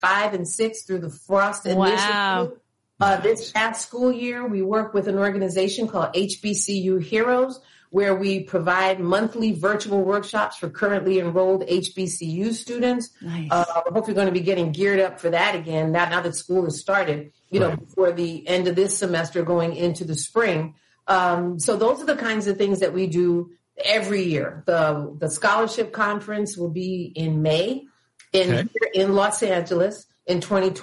5 and 6 through the Frost Initiative. This past school year, we work with an organization called HBCU Heroes, where we provide monthly virtual workshops for currently enrolled HBCU students. Nice. We're hopefully going to be getting geared up for that again now that school has started, before the end of this semester going into the spring. So those are the kinds of things that we do every year. The scholarship conference will be in May in Los Angeles in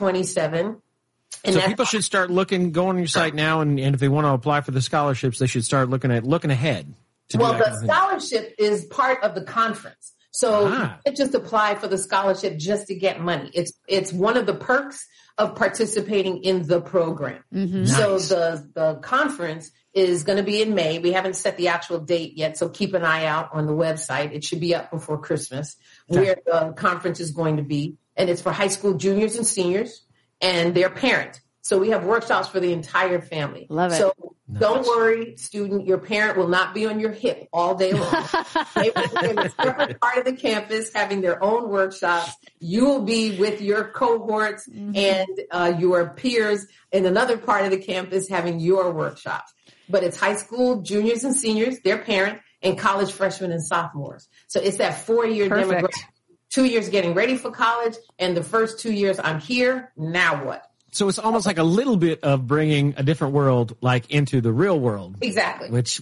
2027. And so people should start going on your site now, and if they want to apply for the scholarships, they should start looking ahead. The scholarship is part of the conference. So you can't just apply for the scholarship just to get money. It's one of the perks of participating in the program. Mm-hmm. So the conference is going to be in May. We haven't set the actual date yet, so keep an eye out on the website. It should be up before Christmas, where the conference is going to be. And it's for high school juniors and seniors and their parent. So we have workshops for the entire family. Love it. So don't worry, student, your parent will not be on your hip all day long. They will be in a separate part of the campus having their own workshops. You will be with your cohorts and your peers in another part of the campus having your workshops. But it's high school juniors and seniors, their parent, and college freshmen and sophomores. So it's that 4-year demographic. 2 years getting ready for college, and the first 2 years I'm here, now what? So it's almost like a little bit of bringing a different world into the real world. Exactly. Which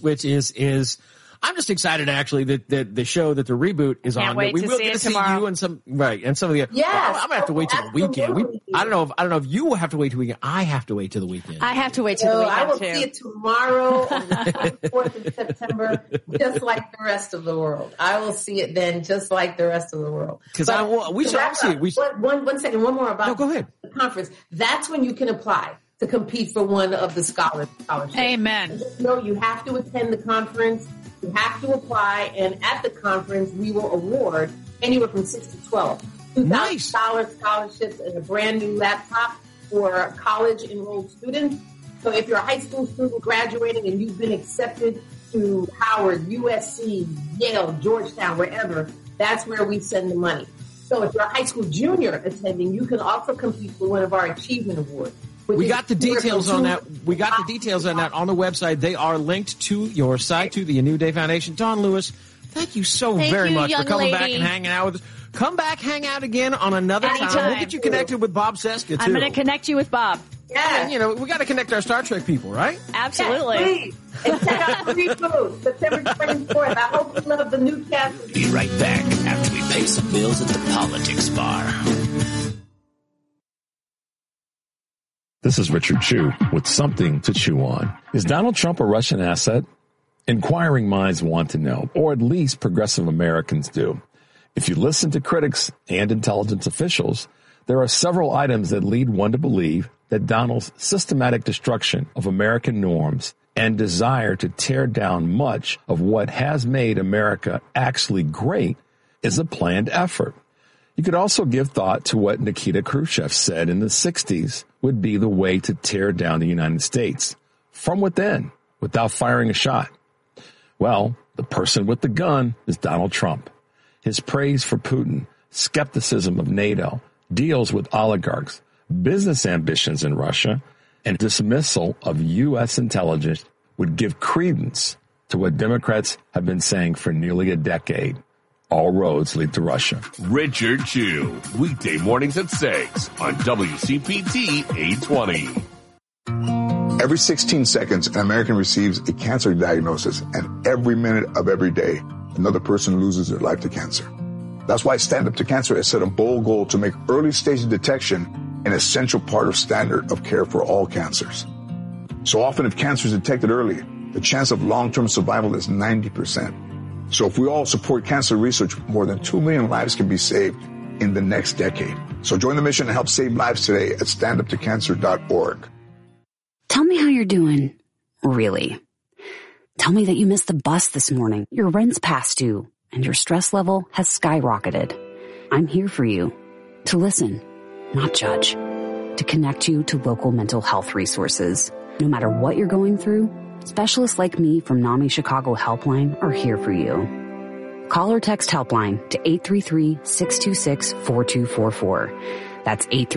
is I'm just excited actually that the show that the reboot is on. Wait we to will see get it to see tomorrow. you and some of the Yes. I'm gonna have to wait till the weekend. I don't know if you will have to wait till the weekend. I have to wait till the weekend. I have to wait till the weekend I will too. see it tomorrow on the 24th of September, just like the rest of the world. I will see it then, just like the rest of the world. Because we should all see it. One second, one more about go ahead. The conference. That's when you can apply to compete for one of the scholarships. Amen. No, you have to attend the conference. You have to apply, and at the conference, we will award anywhere from 6 to 12 $2,000 scholarships and a brand new laptop for college enrolled students. So if you're a high school student graduating and you've been accepted to Howard, USC, Yale, Georgetown, wherever, that's where we send the money. So if you're a high school junior attending, you can also compete for one of our achievement awards. We got the details on that. We got the details on that on the website. They are linked to your site, to the A New Day Foundation. Dawn Lewis, thank you very much for coming back and hanging out with us. Come back, hang out again on another time. We'll get you connected with Bob Cesca, too. I'm going to connect you with Bob. Yeah. And, we got to connect our Star Trek people, right? Absolutely. Yes, please. And check out the reboot, September 24th. I hope you love the new cast. Be right back after we pay some bills at the Politics Bar. This is Richard Chu with something to chew on. Is Donald Trump a Russian asset? Inquiring minds want to know, or at least progressive Americans do. If you listen to critics and intelligence officials, there are several items that lead one to believe that Donald's systematic destruction of American norms and desire to tear down much of what has made America actually great is a planned effort. You could also give thought to what Nikita Khrushchev said in the 60s would be the way to tear down the United States from within without firing a shot. Well, the person with the gun is Donald Trump. His praise for Putin, skepticism of NATO, deals with oligarchs, business ambitions in Russia, and dismissal of U.S. intelligence would give credence to what Democrats have been saying for nearly a decade. All roads lead to Russia. Richard Chu, weekday mornings at 6 on WCPT 820. Every 16 seconds, an American receives a cancer diagnosis, and every minute of every day, another person loses their life to cancer. That's why Stand Up to Cancer has set a bold goal to make early stage detection an essential part of standard of care for all cancers. So often, if cancer is detected early, the chance of long-term survival is 90%. So if we all support cancer research, more than 2 million lives can be saved in the next decade. So join the mission and help save lives today at standuptocancer.org. Tell me how you're doing, really. Tell me that you missed the bus this morning, your rent's past due, and your stress level has skyrocketed. I'm here for you, to listen, not judge, to connect you to local mental health resources. No matter what you're going through, specialists like me from NAMI Chicago Helpline are here for you. Call or text Helpline to 833-626-4244. That's 833.